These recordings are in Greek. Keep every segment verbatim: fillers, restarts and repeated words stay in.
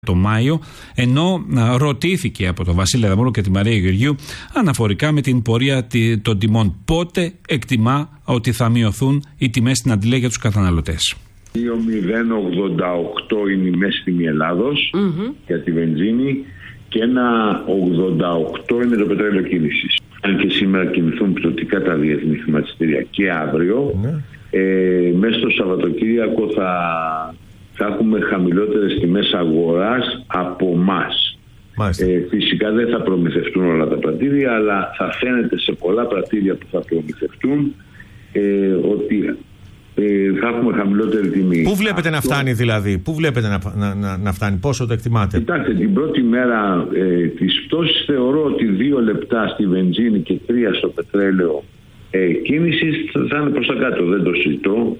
το Μάιο, ενώ ρωτήθηκε από τον Βασίλη Αδαμόπουλο και τη Μαρία Γεωργίου αναφορικά με την πορεία των τιμών. Πότε εκτιμά ότι θα μειωθούν οι τιμές στην αντιλία για τους καταναλωτές? δύο χιλιάδες ογδόντα οκτώ είναι η μέση τιμή Ελλάδος mm-hmm. για τη βενζίνη και ένα ογδόντα οκτώ είναι το πετρέλαιο κίνησης. Αν και σήμερα κινηθούν πτωτικά τα διεθνή χρηματιστήρια και αύριο, mm-hmm. ε, μέσα στο Σαββατοκύριακο θα... θα έχουμε χαμηλότερες τιμές αγοράς από εμάς. Ε, φυσικά δεν θα προμηθευτούν όλα τα πρατήρια, αλλά θα φαίνεται σε πολλά πρατήρια που θα προμηθευτούν ε, ότι ε, θα έχουμε χαμηλότερη τιμή. Πού βλέπετε Αυτό... να φτάνει δηλαδή, πού βλέπετε να, να, να φτάνει, πόσο το εκτιμάτε? Κοιτάξτε, την πρώτη μέρα ε, της πτώσης θεωρώ ότι δύο λεπτά στη βενζίνη και τρία στο πετρέλαιο ε, κίνησης θα είναι προς τα κάτω, δεν το συζητώ.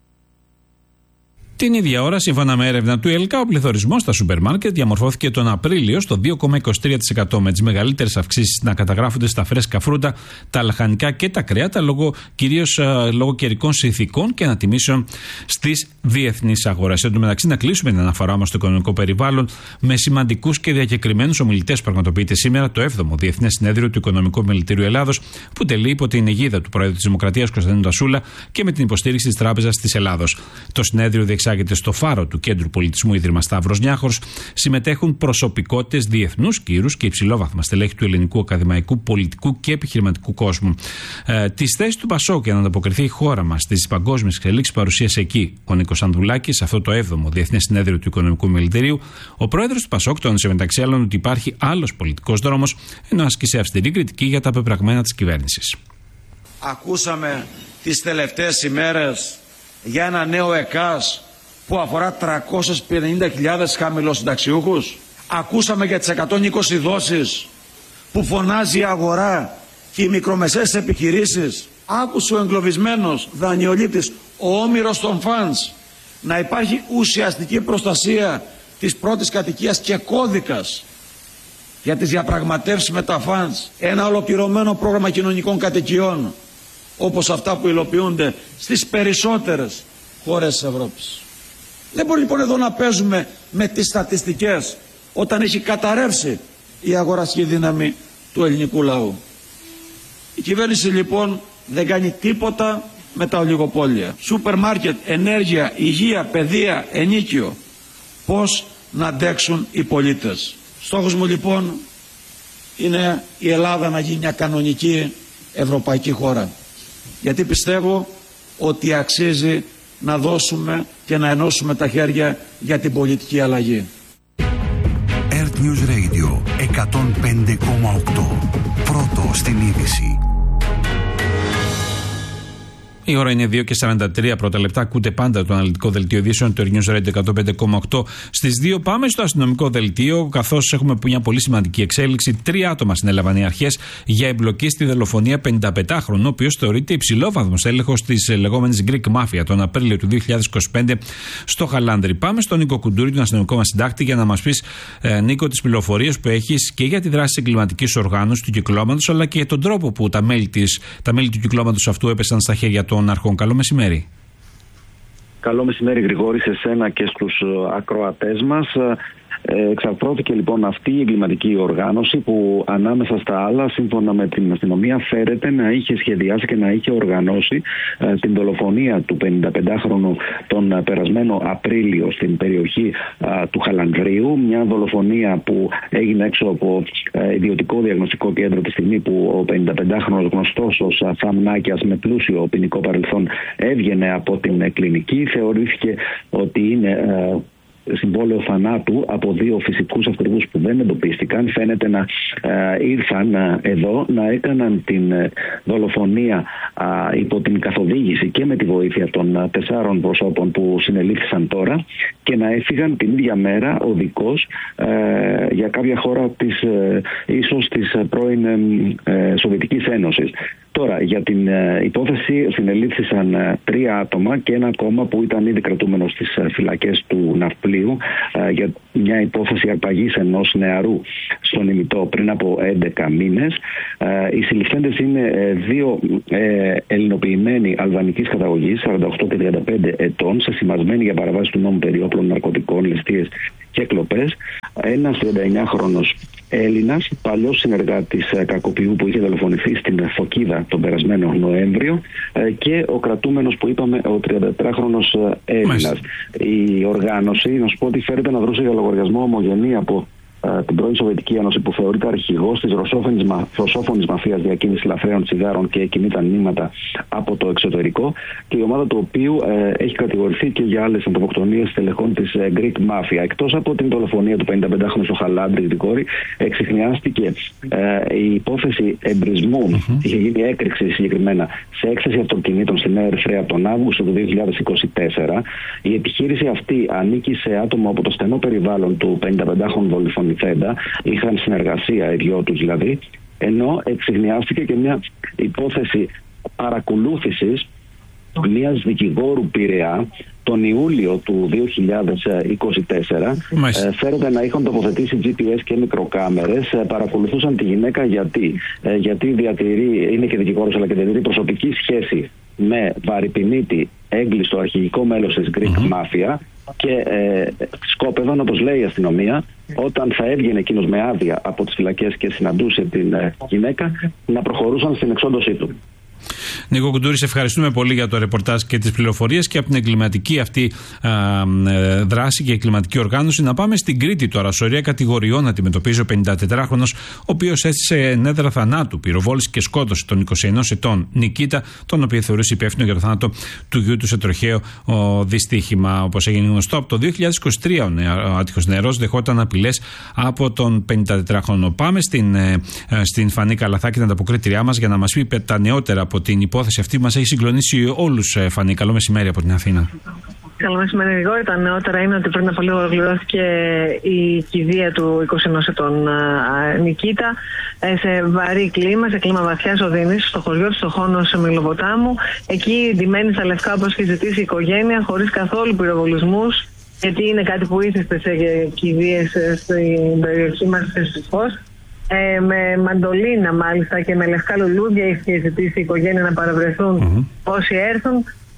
Την ίδια ώρα, σύμφωνα με έρευνα του ΕΛΚΑ, ο πληθωρισμός στα σούπερ μάρκετ διαμορφώθηκε τον Απρίλιο στο δύο κόμμα είκοσι τρία τοις εκατό, με τις μεγαλύτερες αυξήσεις να καταγράφονται στα φρέσκα φρούτα, τα λαχανικά και τα κρέατα, λόγω, κυρίως λόγω καιρικών συνθηκών και ανατιμήσεων στις διεθνείς αγορές. Εν τω μεταξύ, να κλείσουμε την αναφορά μας στο οικονομικό περιβάλλον με σημαντικούς και διακεκριμένους ομιλητές που πραγματοποιείται σήμερα το έβδομο Διεθνές Συνέδριο του Οικονομικού Μελητηρίου Ελλάδος, που τελεί υπό την αιγίδα του Προέδρου της Δημοκρατίας Κωνσταντίνου Τασούλα και με την υποστήριξη της Τράπεζας της Ελλάδος. Το συνέδριο διεξάγεται στο φάρο του Κέντρου Πολιτισμού Ίδρυμα Σταύρος Νιάχορος. Συμμετέχουν προσωπικότητες διεθνούς κύρους και υψηλόβαθμα στελέχη του ελληνικού ακαδημαϊκού, πολιτικού και επιχειρηματικού κόσμου. Ε, τις θέσεις του Πασόκ για να ανταποκριθεί η χώρα μας στις παγκόσμιες εξελίξεις παρουσίασε εκεί ο Νίκος Ανδουλάκης, σε αυτό το έβδομο Διεθνές Συνέδριο του Οικονομικού Μελητηρίου. Ο πρόεδρος του Πασόκ τόνισε μεταξύ άλλων ότι υπάρχει άλλος πολιτικός δρόμος, ενώ άσκησε αυστηρή κριτική για τα πεπραγμένα της κυβέρνησης. Ακούσαμε τις τελευταίες ημέρες για ένα νέο ΕΚΑΣ που αφορά τριακόσιες πενήντα χιλιάδες χαμηλοσυνταξιούχους. Ακούσαμε για τις εκατόν είκοσι δόσεις που φωνάζει η αγορά και οι μικρομεσαίες επιχειρήσεις. Άκουσε ο εγκλωβισμένος δανειολήπτης, ο όμηρος των φαντς, να υπάρχει ουσιαστική προστασία της πρώτης κατοικίας και κώδικας για τις διαπραγματεύσεις με τα φαντς. Ένα ολοκληρωμένο πρόγραμμα κοινωνικών κατοικιών, όπως αυτά που υλοποιούνται στις περισσότερες χώρες της Ευρώπης. Δεν μπορεί λοιπόν εδώ να παίζουμε με τις στατιστικές όταν έχει καταρρεύσει η αγοραστική δύναμη του ελληνικού λαού. Η κυβέρνηση λοιπόν δεν κάνει τίποτα με τα ολιγοπόλια. Σούπερ μάρκετ, ενέργεια, υγεία, παιδεία, ενίκιο. Πώς να αντέξουν οι πολίτες. Στόχος μου λοιπόν είναι η Ελλάδα να γίνει μια κανονική ευρωπαϊκή χώρα. Γιατί πιστεύω ότι αξίζει να δώσουμε και να ενώσουμε τα χέρια για την πολιτική αλλαγή. Earth News Radio εκατόν πέντε κόμμα οκτώ. Πρώτο στην είδηση. Η ώρα είναι δύο και σαράντα τρία πρώτα λεπτά. Ακούτε πάντα το αναλυτικό δελτίο ειδήσεων του Earth News Radio εκατόν πέντε κόμμα οκτώ. Στις δύο πάμε στο αστυνομικό δελτίο, καθώς έχουμε μια πολύ σημαντική εξέλιξη. Τρία άτομα συνέλαβαν οι αρχές για εμπλοκή στη δολοφονία πενηνταπεντάχρονου, ο οποίος θεωρείται υψηλόβαθμος έλεγχος της λεγόμενης Greek Mafia τον Απρίλιο του δύο χιλιάδες είκοσι πέντε στο Χαλάνδρι. Πάμε στον Νίκο Κουντούρη, τον αστυνομικό μας συντάκτη, για να μας πεις, ε, Νίκο, τις πληροφορίες που έχεις και για τη δράση της εγκληματικής οργάνωσης του κυκλώματος, αλλά και για τον τρόπο που τα μέλη, της, τα μέλη του κυκλώματος αυτού έπεσαν στα χέρια των αρχών. Καλό μεσημέρι. Καλό μεσημέρι, Γρηγόρη, σε σένα και στους ακροατές μας. Εξαρθρώθηκε λοιπόν αυτή η εγκληματική οργάνωση που ανάμεσα στα άλλα, σύμφωνα με την αστυνομία, φέρεται να είχε σχεδιάσει και να είχε οργανώσει ε, την δολοφονία του πενηνταπεντάχρονου τον περασμένο Απρίλιο στην περιοχή ε, του Χαλανδρίου. Μια δολοφονία που έγινε έξω από ε, ιδιωτικό διαγνωστικό κέντρο τη στιγμή που ο πενηνταπεντάχρονος, γνωστός ως Θαμνάκιας με πλούσιο ποινικό παρελθόν, έβγαινε από την κλινική. Θεωρήθηκε ότι είναι ε, συμβόλαιο θανάτου από δύο φυσικούς αυτούργους που δεν εντοπίστηκαν. Φαίνεται να ε, ήρθαν ε, εδώ, να έκαναν την ε, δολοφονία ε, υπό την καθοδήγηση και με τη βοήθεια των ε, τεσσάρων προσώπων που συνελήφθησαν τώρα, και να έφυγαν την ίδια μέρα οδικώς ε, για κάποια χώρα της, ε, ίσως της πρώην ε, Σοβιετικής Ένωσης. Τώρα, για την ε, υπόθεση συνελήφθησαν ε, τρία άτομα και ένα ακόμα που ήταν ήδη κρατούμενο στις ε, φυλακές του Ναυπλίου. Ιουλίου για μια υπόθεση αρπαγής ενός νεαρού στον ημιτό πριν από έντεκα μήνες. Οι συλληφθέντες είναι δύο ελληνοποιημένοι αλβανικής καταγωγής, σαράντα οκτώ και τριάντα πέντε ετών, σεσημασμένοι για παραβάση του νόμου περί όπλων, ναρκωτικών, ληστείες και κλοπές. Ένας τριάντα εννιά χρονός Έλληνας, παλιός συνεργάτης κακοποιού που είχε δολοφονηθεί στην Φωκίδα τον περασμένο Νοέμβριο, και ο κρατούμενος που είπαμε, ο τριαντατετράχρονος Έλληνας. Η οργάνωση, να σου πω ότι φέρεται να δρούσε για λογαριασμό ομογενή από την πρώην Σοβιετική Ένωση, που θεωρείται αρχηγός της ρωσόφωνης μαφίας διακίνησης λαθρέων τσιγάρων και κινείται νήματα από το εξωτερικό, και η ομάδα του οποίου ε, έχει κατηγορηθεί και για άλλες ανθρωποκτονίες στελεχών της ε, Greek Mafia. Εκτός από την δολοφονία του πενηνταπεντάχρονου στο Χαλάντρι, Γρηγόρη, εξιχνιάστηκε ε, η υπόθεση εμπρισμού. Mm-hmm. Είχε γίνει έκρηξη συγκεκριμένα σε έκθεση αυτοκινήτων στη Νέα Ερυθρέα από τον Αύγουστο του δύο χιλιάδες είκοσι τέσσερα. Η επιχείρηση αυτή ανήκει σε άτομο από το στενό περιβάλλον του πενηνταπεντάχρονου δολοφονητή. Είχαν συνεργασία οι δυο τους δηλαδή, ενώ εξηγνιάστηκε και μια υπόθεση παρακολούθησης μιας δικηγόρου Πειραιά τον Ιούλιο του δύο χιλιάδες είκοσι τέσσερα. Ε, φέρεται να είχαν τοποθετήσει τζι πι ες και μικροκάμερες, ε, παρακολουθούσαν τη γυναίκα γιατί, ε, γιατί διατηρεί, είναι και δικηγόρος αλλά και διατηρεί προσωπική σχέση με βαρυπινίτη έγκλειστο αρχηγικό μέλος της Greek mm-hmm. Mafia, και ε, σκόπευαν, όπως λέει η αστυνομία, όταν θα έβγαινε εκείνος με άδεια από τις φυλακές και συναντούσε την ε, γυναίκα, να προχωρούσαν στην εξόντωσή του. Νίκο Κουντούρη, σε ευχαριστούμε πολύ για το ρεπορτάζ και τις πληροφορίες και από την εγκληματική αυτή α, ε, δράση και εγκληματική οργάνωση. Να πάμε στην Κρήτη τώρα. Σωρία κατηγοριών αντιμετωπίζει ο πενηντατετράχρονος, ο οποίος έστησε ενέδρα θανάτου, πυροβόληση και σκότωσε τον είκοσι ενός ετών Νικήτα, τον οποίο θεωρούσε υπεύθυνο για το θάνατο του γιού του σε τροχαίο ο, δυστύχημα. Όπως έγινε γνωστό, από το δύο χιλιάδες είκοσι τρία ο, ο άτυχος νεαρός δεχόταν απειλές από τον πενηντατετράχρονο. Πάμε στην, ε, στην Φανή Καλαθάκη, την ανταποκρίτριά μας, για να μας πει τα νεότερα από την υπόθεση αυτή που μας έχει συγκλονίσει όλους. Φανή, καλό μεσημέρι από την Αθήνα. Καλό μεσημέρι, Γρηγόρη. Τα νεότερα είναι ότι πριν από λίγο ολοκληρώθηκε η κηδεία του είκοσι ενός ετών Νικήτα σε βαρύ κλίμα, σε κλίμα βαθιάς οδύνης, στο χωριό του, στο Χώνο σε Μιλοποτάμου. Εκεί ντυμένη στα λευκά, όπως είχε ζητήσει η οικογένεια, χωρίς καθόλου πυροβολισμούς, γιατί είναι κάτι που ήθιστε σε κηδείες στην περιοχή μας δυστυχώς. Ε, με μαντολίνα μάλιστα και με λευκά λουλούδια είχε ζητήσει η οικογένεια να παραβρεθούν mm-hmm. όσοι έρθουν.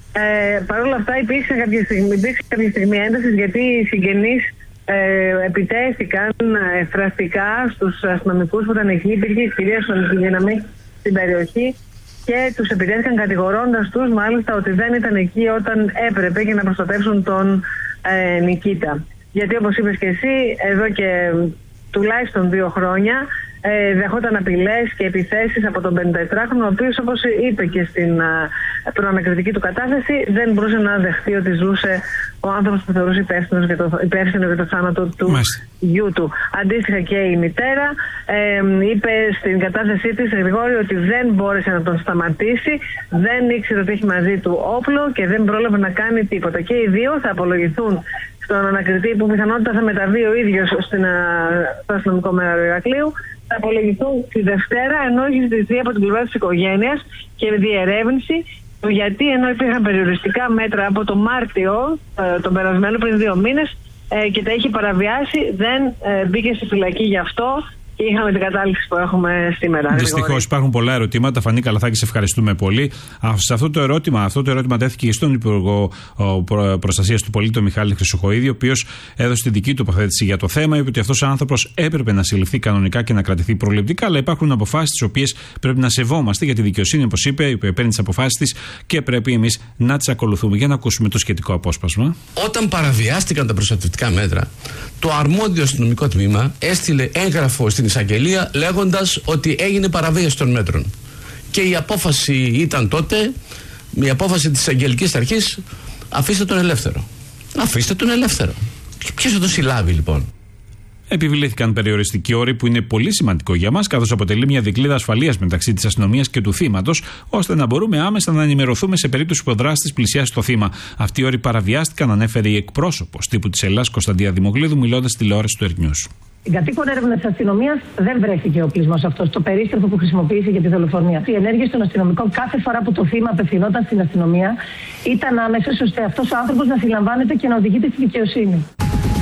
Ε, Παρ' όλα αυτά υπήρξε κάποια στιγμή, υπήρξε κάποια στιγμή ένταση, γιατί οι συγγενείς ε, επιτέθηκαν ε, φραστικά στους αστυνομικούς που ήταν εκεί. Υπήρχε κυρίως αστυνομική δύναμη στην περιοχή και τους επιτέθηκαν κατηγορώντας τους μάλιστα ότι δεν ήταν εκεί όταν έπρεπε για να προστατεύσουν τον ε, Νικήτα. Γιατί όπως είπες και εσύ, εδώ και τουλάχιστον δύο χρόνια ε, δεχόταν απειλές και επιθέσεις από τον πενηντατετράχρονο, ο οποίος, όπως είπε και στην α, προανακριτική του κατάθεση, δεν μπορούσε να δεχτεί ότι ζούσε ο άνθρωπος που θεωρούσε υπεύθυνο για το, υπεύθυνο για το θάνατο του Μάλιστα. γιού του. Αντίστοιχα και η μητέρα ε, είπε στην κατάθεσή της, Γρηγόρη, ότι δεν μπόρεσε να τον σταματήσει, δεν ήξερε ότι έχει μαζί του όπλο και δεν πρόλαβε να κάνει τίποτα. Και οι δύο θα απολογηθούν στον ανακριτή, που πιθανότητα θα μεταβεί ο ίδιος στην, στο αστυνομικό μέρο Ηρακλείου, θα απολογηθούν τη Δευτέρα, ενώ έχει ζητηθεί από την πλευρά της οικογένειας και διερεύνηση του γιατί, ενώ υπήρχαν περιοριστικά μέτρα από το Μάρτιο ε, τον περασμένο, πριν δύο μήνες, ε, και τα είχε παραβιάσει, δεν ε, μπήκε στη φυλακή γι' αυτό. Και είχαμε την κατάληξη που έχουμε σήμερα. Δυστυχώς υπάρχουν πολλά ερωτήματα. Φανή Καλαθάκη, σε ευχαριστούμε πολύ. Σε αυτό το ερώτημα, αυτό το ερώτημα τέθηκε και στον Υπουργό Προστασίας του Πολίτη, τον Μιχάλη Χρυσοχοΐδη, ο οποίος έδωσε τη δική του τοποθέτηση για το θέμα. Είπε ότι αυτός ο άνθρωπος έπρεπε να συλληφθεί κανονικά και να κρατηθεί προληπτικά, αλλά υπάρχουν αποφάσεις τις οποίες πρέπει να σεβόμαστε, γιατί η δικαιοσύνη, όπως είπε, παίρνει τις αποφάσεις της και πρέπει εμείς να τις ακολουθούμε. Για να ακούσουμε το σχετικό απόσπασμα. Όταν παραβιάστηκαν τα προστατευτικά μέτρα, το αρμόδιο αστυνομικό τμήμα έστειλε έγγραφο στην εισαγγελία λέγοντας ότι έγινε παραβίαση των μέτρων. Και η απόφαση ήταν τότε, η απόφαση της εισαγγελικής αρχής, αφήστε τον ελεύθερο. Αφήστε τον ελεύθερο. Ποιος θα τον συλλάβει λοιπόν? Επιβλήθηκαν περιοριστικοί όροι που είναι πολύ σημαντικό για μας, καθώς αποτελεί μια δικλείδα ασφαλείας μεταξύ της αστυνομίας και του θύματος, ώστε να μπορούμε άμεσα να ενημερωθούμε σε περίπτωση που ο δράστης πλησιάσει το θύμα. Αυτοί οι όροι παραβιάστηκαν, ανέφερε η εκπρόσωπος τύπου της Ελλάδας, Κωνσταντία Δημογλίδου, μιλώντας στη τηλεόραση του Earth News. Στην κατοίκον έρευνα της αστυνομίας δεν βρέθηκε ο οπλισμός αυτός, το περίστροφο που χρησιμοποίησε για τη δολοφονία. Οι ενέργειες των αστυνομικών κάθε φορά που το θύμα απευθυνόταν στην αστυνομία ήταν άμεσες, ώστε αυτός ο άνθρωπος να συλλαμβάνεται και να οδηγείται στη δικαιοσύνη.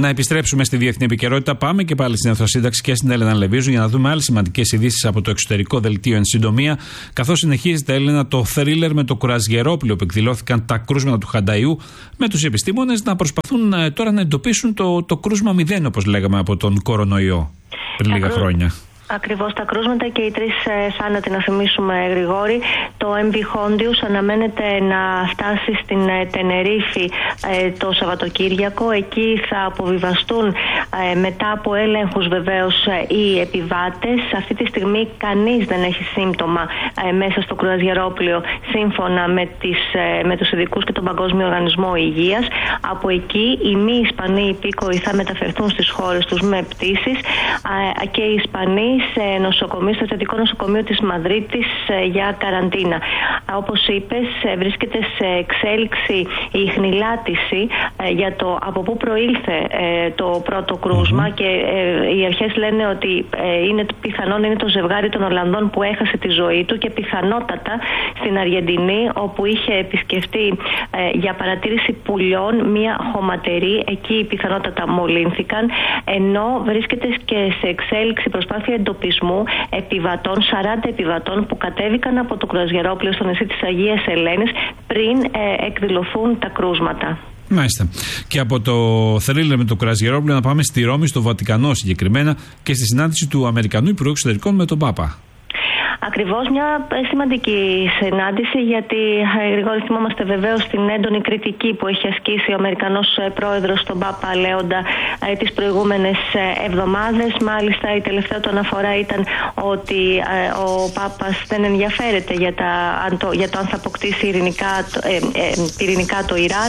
Να επιστρέψουμε στη διεθνή επικαιρότητα. Πάμε και πάλι στην Εθνοσύνταξη και στην Έλενα Λεβίζου για να δούμε άλλες σημαντικές ειδήσεις από το εξωτερικό δελτίο εν συντομία. Καθώς συνεχίζεται, Έλενα, το θρίλερ με το κουραζιερόπλοιο που εκδηλώθηκαν τα κρούσματα του Χανταϊού, με τους επιστήμονες να προσπαθούν τώρα να εντοπίσουν το, το κρούσμα μηδέν, όπως λέγαμε, από τον κορονοϊό πριν λίγα χρόνια. Ακριβώς, τα κρούσματα και οι τρεις ε, θάνατοι, να θυμίσουμε, Γρηγόρη. Το εμ βι Χόντιους αναμένεται να φτάσει στην ε, Τενερίφη ε, το Σαββατοκύριακο. Εκεί θα αποβιβαστούν ε, μετά από έλεγχους βεβαίως ε, οι επιβάτες. Αυτή τη στιγμή κανείς δεν έχει σύμπτωμα ε, μέσα στο κρουαζιερόπλοιο, σύμφωνα με, τις, ε, με τους ειδικούς και τον Παγκόσμιο Οργανισμό Υγείας. Από εκεί οι μη Ισπανοί υπήκοοι θα μεταφερθούν στις χώρες τους με πτήσεις ε, και οι Ισπανοί σε νοσοκομείο, στο Στρατιωτικό Νοσοκομείο της Μαδρίτης για καραντίνα. Όπως είπες, βρίσκεται σε εξέλιξη η χνηλάτιση για το από πού προήλθε το πρώτο κρούσμα mm-hmm. και οι αρχές λένε ότι είναι πιθανόν είναι το ζευγάρι των Ολλανδών που έχασε τη ζωή του και πιθανότατα στην Αργεντινή, όπου είχε επισκεφτεί για παρατήρηση πουλιών μία χωματερή. Εκεί πιθανότατα μολύνθηκαν, ενώ βρίσκεται και σε εξέλιξη προσπάθεια εντοπισμού επιβατών, σαράντα επιβατών που κατέβηκαν από το κρουαζιερόπλοιο στο νησί της Αγίας Ελένης πριν ε, εκδηλωθούν τα κρούσματα. Μάλιστα. Και από το θρίλερ με το κρουαζιερόπλοιο να πάμε στη Ρώμη, στο Βατικανό συγκεκριμένα, και στη συνάντηση του Αμερικανού Υπουργού Εξωτερικών με τον Πάπα. Ακριβώς, μια συναντική συνάντηση, γιατί Γρηγόρη, θυμόμαστε βεβαίως την έντονη κριτική που έχει ασκήσει ο Αμερικανός πρόεδρος στον Πάπα Λέοντα ε, τις προηγούμενες εβδομάδες. Μάλιστα, η τελευταία του αναφορά ήταν ότι ε, ο Πάπας δεν ενδιαφέρεται για, τα, το, για το αν θα αποκτήσει ειρηνικά, ε, ε, ειρηνικά το Ιράν.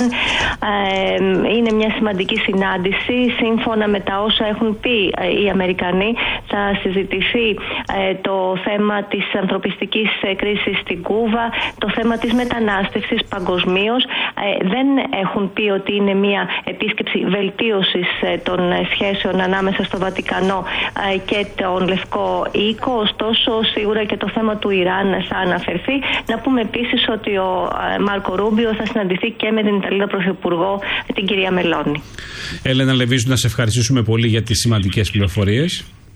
Ε, είναι μια σημαντική συνάντηση. Σύμφωνα με τα όσα έχουν πει ε, οι Αμερικανοί, θα συζητηθεί ε, το θέμα της ανθρωπιστικής κρίσης στην Κούβα, το θέμα της μετανάστευσης παγκοσμίως. Ε, δεν έχουν πει ότι είναι μια επίσκεψη βελτίωσης ε, των σχέσεων ανάμεσα στο Βατικανό ε, και τον Λευκό Οίκο, ωστόσο σίγουρα και το θέμα του Ιράν θα αναφερθεί. Να πούμε επίσης ότι ο ε, Μάρκο Ρούμπιο θα συναντηθεί και με την Ιταλίδα Πρωθυπουργό, την κυρία Μελώνη. Έλενα Λεβίζου, να σε ευχαριστήσουμε πολύ για τις σημαντικές πληροφορίες.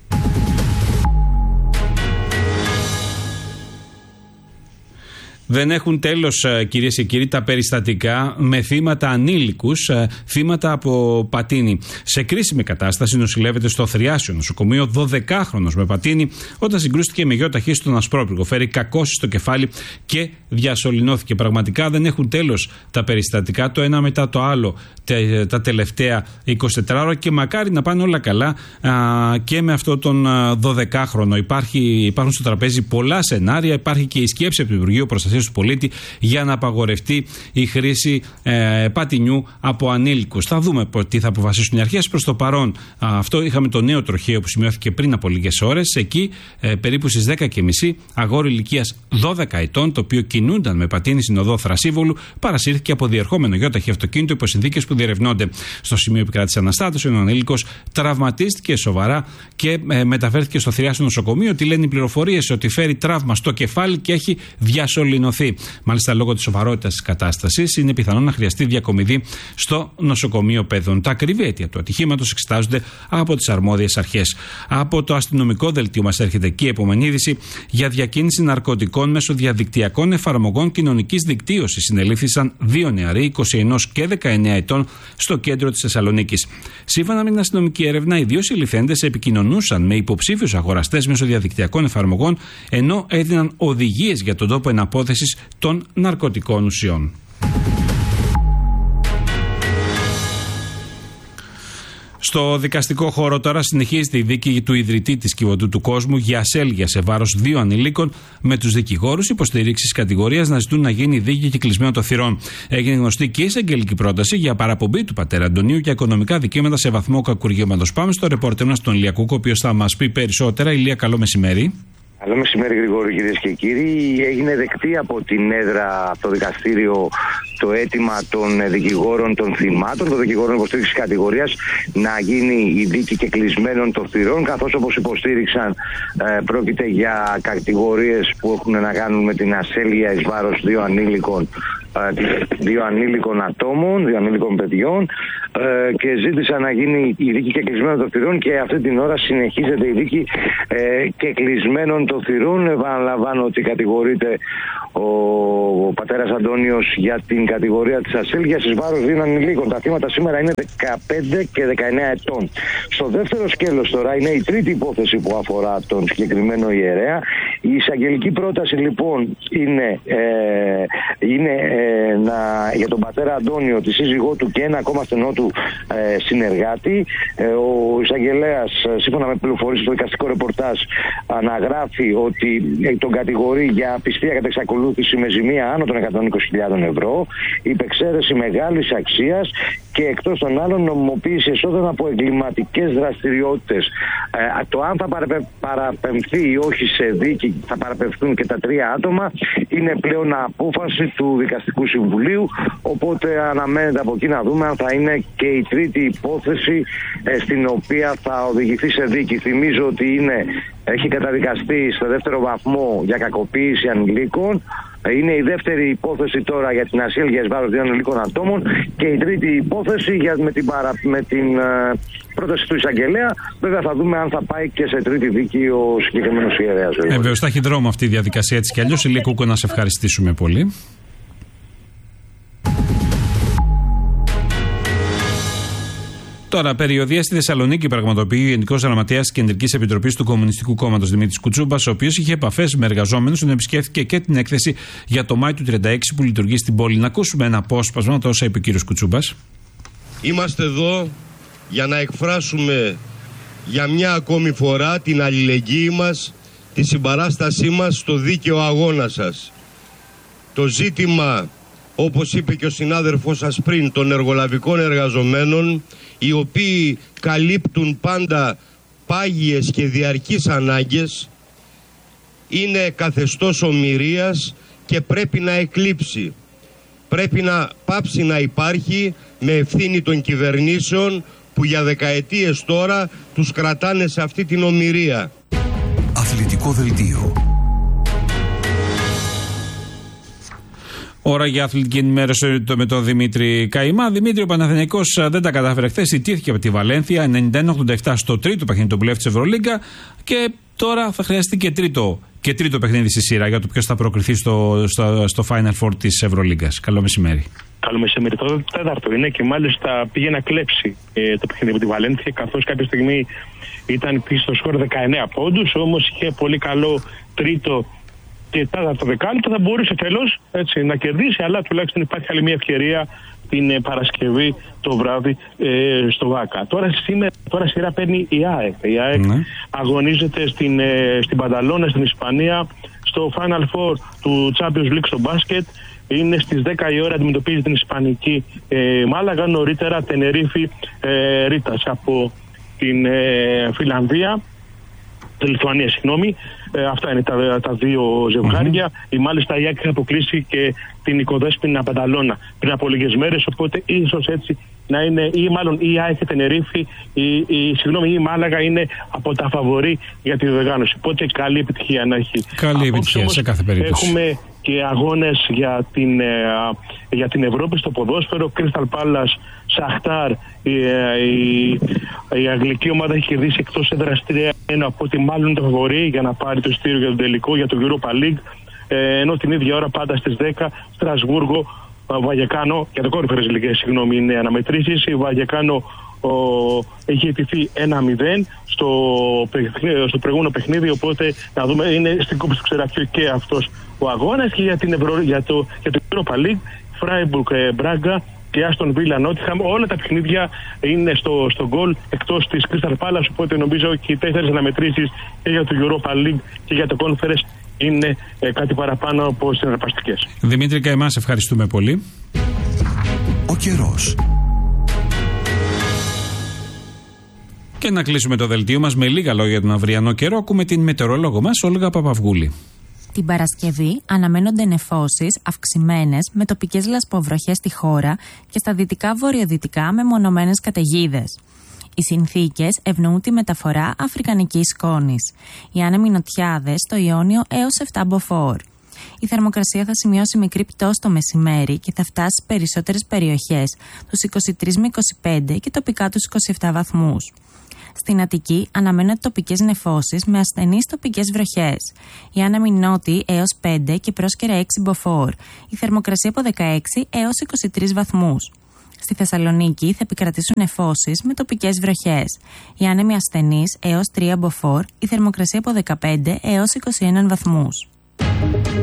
Δεν έχουν τέλος, κυρίες και κύριοι, τα περιστατικά με θύματα ανήλικους, θύματα από πατίνι. Σε κρίσιμη κατάσταση νοσηλεύεται στο Θριάσιο νοσοκομείο δωδεκάχρονος με πατίνι, όταν συγκρούστηκε με γιο ταχύ στον Ασπρόπυργο. Φέρει κακώσεις στο κεφάλι και διασωληνώθηκε. Πραγματικά δεν έχουν τέλος τα περιστατικά, το ένα μετά το άλλο, τα τελευταία εικοσιτέσσερις ώρα, και μακάρι να πάνε όλα καλά α, και με αυτό τον δωδεκάχρονο. Υπάρχει, υπάρχουν στο τραπέζι πολλά σενάρια, υπάρχει και η σκέψη από το Υπουργείο Προστασίας του Πολίτη για να απαγορευτεί η χρήση ε, πατινιού από ανήλικους. Θα δούμε τι θα αποφασίσουν οι αρχές. Προς το παρόν, α, αυτό είχαμε το νέο τροχαίο που σημειώθηκε πριν από λίγες ώρες. Εκεί, ε, περίπου στις δέκα και μισή, αγόρι ηλικίας δώδεκα ετών, το οποίο κινούνταν με πατίνι στην οδό Θρασίβολου, παρασύρθηκε από διερχόμενο γιόταχη αυτοκίνητο υπό συνθήκες που διερευνώνται. Στο σημείο επικράτησε αναστάτωση, ο ανήλικος τραυματίστηκε σοβαρά και ε, μεταφέρθηκε στο Θριάσιο νοσοκομείο. Τι λένε οι πληροφορίες? Ότι φέρει τραύμα στο κεφάλι και έχει διασωληνωθεί. Μάλιστα, λόγω της σοβαρότητας της κατάστασης, είναι πιθανό να χρειαστεί διακομιδή στο νοσοκομείο Παιδών. Τα ακριβή αίτια του ατυχήματος εξετάζονται από τις αρμόδιες αρχές. Από το αστυνομικό δελτίο μας έρχεται και η επόμενη είδηση για διακίνηση ναρκωτικών μέσω διαδικτυακών εφαρμογών κοινωνικής δικτύωσης. Συνελήφθησαν δύο νεαροί, είκοσι ένα και δεκαεννέα ετών, στο κέντρο της Θεσσαλονίκης. Σύμφωνα με την αστυνομική έρευνα, οι δύο συλληφθέντες επικοινωνούσαν με υποψήφιους αγοραστές μέσω διαδικτυακών εφαρμογών, ενώ έδιναν οδηγίες για τον τόπο εναπόθεσης των ναρκωτικών ουσιών. Στο δικαστικό χώρο τώρα συνεχίζεται η δίκη του ιδρυτή της Κιβωτού του Κόσμου για ασέλγεια σε βάρος δύο ανηλίκων, με τους δικηγόρους υποστηρίξης κατηγορίας να ζητούν να γίνει δίκη κυκλισμένο των θυρών. Έγινε γνωστή και η εισαγγελική πρόταση για παραπομπή του πατέρα Αντωνίου για οικονομικά δικαιώματα σε βαθμό κακουργήματος. Πάμε στο ρεπόρτερ μας τον Ηλία Κούκο, ο οποίος θα μας πει περισσότερα. Ηλία, καλό μεσημέρι. Καλό μεσημέρι, Γρηγόρη, κυρίες και κύριοι. Έγινε δεκτή από την έδρα το δικαστήριο το αίτημα των δικηγόρων των θυμάτων, των δικηγόρων υποστήριξης κατηγορίας, να γίνει η δίκη και κλεισμένων των θυρών, καθώς, όπως υποστήριξαν, ε, πρόκειται για κατηγορίες που έχουν να κάνουν με την ασέλγεια εις βάρος δύο ανήλικων δύο ανήλικων ατόμων, δύο ανήλικων παιδιών ε, και ζήτησαν να γίνει η δίκη και κλεισμένων των θυρών και αυτή την ώρα συνεχίζεται η δίκη ε, και κλεισμένων των θυρών. Επαναλαμβάνω ότι κατηγορείται ο, ο πατέρας Αντώνιος για την κατηγορία της ασέλγειας εις βάρος δύο ανηλίκων. Τα θύματα σήμερα είναι δεκαπέντε και δεκαεννέα ετών. Στο δεύτερο σκέλος τώρα είναι η τρίτη υπόθεση που αφορά τον συγκεκριμένο ιερέα. Η εισαγγελική πρόταση λοιπόν είναι, ε, είναι ε, να, για τον πατέρα Αντώνιο, τη σύζυγό του και ένα ακόμα στενό του ε, συνεργάτη. Ε, ο εισαγγελέας, σύμφωνα με πληροφορίες στο δικαστικό ρεπορτάζ, αναγράφει ότι ε, τον κατηγορεί για απιστία κατά εξακολούθηση με ζημία άνω των εκατόν είκοσι χιλιάδες ευρώ, υπεξαίρεση μεγάλης αξίας και εκτός των άλλων νομιμοποίηση εσόδων από εγκληματικές δραστηριότητες. Ε, το αν θα παραπε, παραπεμφθεί ή όχι σε δίκη, θα παραπεμφθούν και τα τρία άτομα, είναι πλέον απόφαση του Δικαστικού Συμβουλίου, οπότε αναμένεται από εκεί να δούμε αν θα είναι και η τρίτη υπόθεση ε, στην οποία θα οδηγηθεί σε δίκη. Θυμίζω ότι είναι, έχει καταδικαστεί στο δεύτερο βαθμό για κακοποίηση ανηλίκων. Είναι η δεύτερη υπόθεση τώρα για την ασύλγεια εις βάρος δύο ανηλίκων ατόμων και η τρίτη υπόθεση για, με την, παρα, με την uh, πρόταση του εισαγγελέα. Βέβαια θα δούμε αν θα πάει και σε τρίτη δίκη ο συγκεκριμένος ιερέας. Ε, βέβαια, θα έχει δρόμο αυτή η διαδικασία έτσι κι αλλιώς. Ηλία Κούκο, να σε ευχαριστήσουμε πολύ. Τώρα, περιοδεία στη Θεσσαλονίκη πραγματοποιεί ο Γενικός Γραμματέας της Κεντρικής Επιτροπής του Κομμουνιστικού Κόμματος Δημήτρης Κουτσούμπας, ο οποίος είχε επαφές με εργαζόμενους, τον επισκέφθηκε και την έκθεση για το Μάη του τριάντα έξι που λειτουργεί στην πόλη. Να ακούσουμε ένα απόσπασμα το όσα είπε ο κύριος Κουτσούμπας. Είμαστε εδώ για να εκφράσουμε για μια ακόμη φορά την αλληλεγγύη μας, τη συμπαράστασή μας στο δίκαιο αγώνα σας. Το ζήτημα, όπως είπε και ο συνάδελφός σας πριν, των εργολαβικών εργαζομένων, οι οποίοι καλύπτουν πάντα πάγιες και διαρκείς ανάγκες, είναι καθεστώς ομηρίας και πρέπει να εκλείψει. Πρέπει να πάψει να υπάρχει με ευθύνη των κυβερνήσεων που για δεκαετίες τώρα τους κρατάνε σε αυτή την ομηρία. Αθλητικό δελτίο. Ώρα για αθλητική ενημέρωση με τον Δημήτρη Καημά. Δημήτρη, ο Παναθηναϊκός δεν τα κατάφερε χθες. Ιτήθηκε από τη Βαλένθια ενενήντα ένα ογδόντα επτά στο τρίτο παιχνίδι του πλέον της Ευρωλίγκα. Και τώρα θα χρειαστεί και τρίτο, και τρίτο παιχνίδι στη σειρά για το ποιος θα προκριθεί στο, στο, στο Final Four της Ευρωλίγκας. Καλό μεσημέρι. Καλό μεσημέρι. Το τέταρτο είναι και μάλιστα πήγε να κλέψει ε, το παιχνίδι από τη Βαλένθια, καθώς κάποια στιγμή ήταν πίσω στο σκορ δεκαεννέα πόντους. Όμως είχε πολύ καλό τρίτο και τέταρτο δεκάλεπτο, θα μπορούσε τέλος να κερδίσει, αλλά τουλάχιστον υπάρχει άλλη μια ευκαιρία την ε, Παρασκευή το βράδυ ε, στο ΒΑΚΑ. Τώρα, σήμερα, τώρα σειρά παίρνει η ΑΕΚ. Η ΑΕΚ ναι. αγωνίζεται στην, ε, στην Πανταλώνα, στην Ισπανία, στο Final Four του Champions League στο μπάσκετ. Είναι στις δέκα η ώρα, αντιμετωπίζει την Ισπανική ε, Μάλαγα, νωρίτερα Τενερίφη ε, Ρίτας από την ε, Φιλανδία. Τη Λιθουανία, συγγνώμη. Ε, αυτά είναι τα, τα δύο ζευγάρια. Mm-hmm. Η μάλιστα η ΑΕΚ θα αποκλείσει και την Οικοδέσποινα Πανταλώνα πριν από λίγες μέρες. Οπότε ίσως έτσι να είναι, ή μάλλον η ΑΕΚ Τενερίφη, η, η, συγγνώμη, η Μάλαγα είναι από τα φαβορί για τη διοργάνωση. Οπότε καλή επιτυχία να έχει. Καλή επιτυχία σε κάθε περίπτωση. Έχουμε και αγώνες για την, ε, για την Ευρώπη στο ποδόσφαιρο. Crystal Palace, Σαχτάρ, η, η, η αγγλική ομάδα έχει κερδίσει εκτός έδρας τρία ένα, οπότε μάλλον το φαβορί για να πάρει το ειστήριο για τον τελικό, για το Europa League. Ε, ενώ την ίδια ώρα πάντα στις δέκα Στρασβούργο, Βαγεκάνο, για το Conference League, συγγνώμη, είναι αναμετρήσεις. Η Βαγεκάνο ο, έχει αιτηθεί ένα μηδέν στο, στο προηγούμενο παιχνίδι, οπότε να δούμε, είναι στην κόψη του Ξεραφιού και αυτός ο αγώνας. Και για, την Ευρω, για, το, για το Europa League, Freiburg, Μπράγκα και Άστον Βίλα Νότιχαμ, όλα τα παιχνίδια είναι στο, στο γκολ εκτός της Crystal Palace, οπότε νομίζω και οι τέσσερις αναμετρήσεις και για το Europa League και για το Conference είναι ε, κάτι παραπάνω από συναρπαστικές. Δημήτρη Καημά, σε ευχαριστούμε πολύ. Ο καιρός. Και να κλείσουμε το δελτίο μας με λίγα λόγια για τον αυριανό καιρό. Ακούμε την μετεωρολόγο μας, Όλγα Παπαυγούλη. Την Παρασκευή αναμένονται νεφώσεις αυξημένες με τοπικές λασποβροχές στη χώρα και στα δυτικά βορειοδυτικά με μονομένες καταιγίδες. Οι συνθήκες ευνοούν τη μεταφορά αφρικανικής σκόνης. Οι άνεμοι νοτιάδες στο Ιόνιο έως επτά μποφόρ. Η θερμοκρασία θα σημειώσει μικρή πτώση το μεσημέρι και θα φτάσει στις περισσότερες περιοχές τους είκοσι τρεις με είκοσι πέντε και τοπικά τους είκοσι επτά βαθμούς. Στην Αττική αναμένονται τοπικές νεφώσεις με ασθενείς τοπικές βροχές. Η άνεμοι νότιοι έως πέντε και πρόσκαιρα έξι μποφόρ. Η θερμοκρασία από δεκαέξι έως είκοσι τρεις βαθμούς. Στη Θεσσαλονίκη θα επικρατήσουν νεφώσεις με τοπικές βροχές. Οι άνεμοι ασθενείς έως τρία μποφόρ. Η θερμοκρασία από δεκαπέντε έως είκοσι ένα βαθμούς.